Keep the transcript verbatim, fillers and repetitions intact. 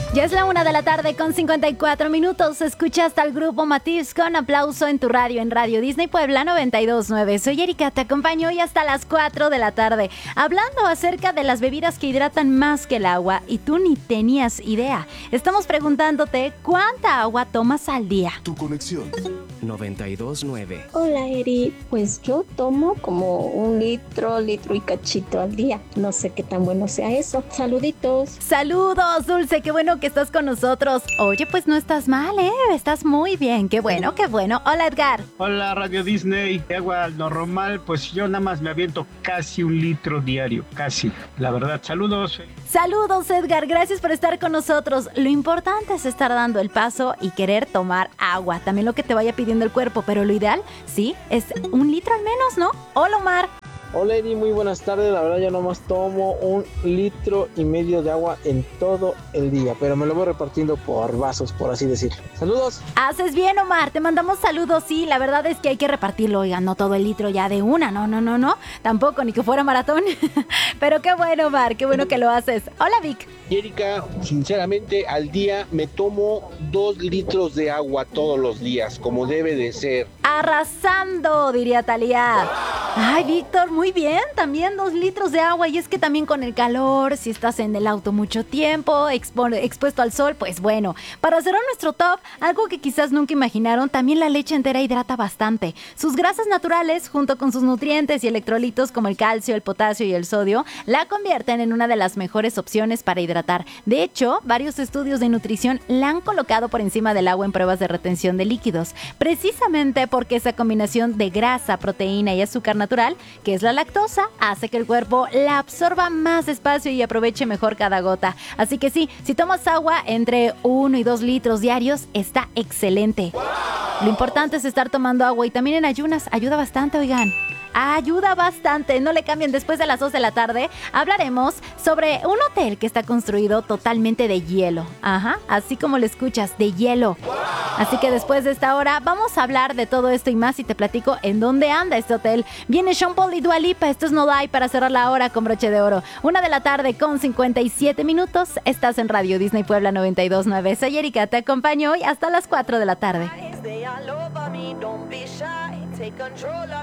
Ya es la una de la tarde con cincuenta y cuatro minutos. Escuchas al grupo Matiz con Aplauso en tu radio, en Radio Disney Puebla noventa y dos punto nueve. Soy Erika, te acompaño hoy hasta las cuatro de la tarde, hablando acerca de las bebidas que hidratan más que el agua y tú ni tenías idea. Estamos preguntándote cuánta agua tomas al día. Tu conexión. noventa y dos punto nueve. Hola Eri, pues yo tomo como un litro, litro y cachito al día. No sé qué tan bueno sea eso. Saluditos. Saludos, Dulce, qué bueno que estás con nosotros. Oye, pues no estás mal, ¿eh? Estás muy bien, qué bueno, qué bueno. Hola, Edgar. Hola, Radio Disney. De agua normal, pues yo nada más me aviento casi un litro diario, casi. La verdad, saludos. Saludos, Edgar, gracias por estar con nosotros. Lo importante es estar dando el paso y querer tomar agua, también lo que te vaya pidiendo el cuerpo, pero lo ideal, sí, es un litro al menos, ¿no? Hola, Omar. Hola Eri, muy buenas tardes. La verdad yo nomás tomo un litro y medio de agua en todo el día, pero me lo voy repartiendo por vasos, por así decirlo. Saludos. Haces bien, Omar, te mandamos saludos. Sí, la verdad es que hay que repartirlo, oigan, no todo el litro ya de una, no, no, no, no, tampoco, ni que fuera maratón. Pero qué bueno, Omar, qué bueno que lo haces. Hola, Vic. Y Erika, sinceramente al día me tomo dos litros de agua todos los días, como debe de ser. Arrasando, diría Talía. Ay, Víctor, muy bien, también dos litros de agua. Y es que también con el calor, si estás en el auto mucho tiempo, expo- expuesto al sol, pues bueno. Para cerrar nuestro top, algo que quizás nunca imaginaron, también la leche entera hidrata bastante. Sus grasas naturales, junto con sus nutrientes y electrolitos como el calcio, el potasio y el sodio, la convierten en una de las mejores opciones para hidratar. De hecho, varios estudios de nutrición la han colocado por encima del agua en pruebas de retención de líquidos, precisamente porque esa combinación de grasa, proteína y azúcar natural, que es la lactosa, hace que el cuerpo la absorba más despacio y aproveche mejor cada gota. Así que sí, si tomas agua entre uno y dos litros diarios, está excelente. Lo importante es estar tomando agua y también en ayunas, ayuda bastante, oigan. Ayuda bastante, no le cambien. Después de las dos de la tarde hablaremos sobre un hotel que está construido totalmente de hielo. Ajá, así como lo escuchas, de hielo. Así que después de esta hora vamos a hablar de todo esto y más y te platico en dónde anda este hotel. Viene Sean Paul y Dua Lipa, esto es No Die para cerrar la hora con broche de oro. Una de la tarde con cincuenta y siete minutos, estás en Radio Disney Puebla noventa y dos punto nueve. Soy Erika, te acompaño hoy hasta las cuatro de la tarde.